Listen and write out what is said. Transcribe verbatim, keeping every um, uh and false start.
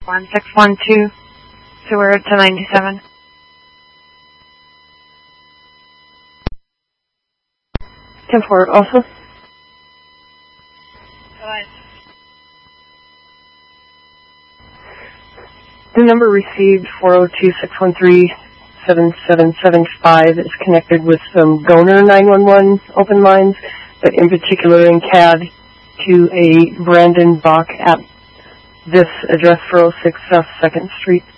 one six one two, sewer to ninety-seven. ten four, also. The number received, four oh two, six one three, seven seven seven five, is connected with some donor nine one one open lines, but in particular in C A D to a Brandon Bach at this address, four oh six South second Street.